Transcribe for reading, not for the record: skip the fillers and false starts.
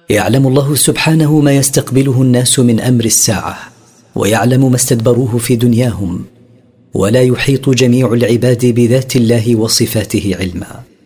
يعلم الله سبحانه ما يستقبله الناس من أمر الساعة، ويعلم ما استدبروه في دنياهم، ولا يحيط جميع العباد بذات الله وصفاته علما.